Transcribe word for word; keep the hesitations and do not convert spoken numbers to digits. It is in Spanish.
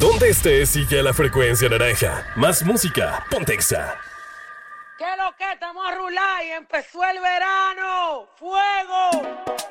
Donde estés, sigue la frecuencia naranja. Más música, ponte Exa. ¿Qué lo que? Estamos a rular y empezó el verano. ¡Fuego!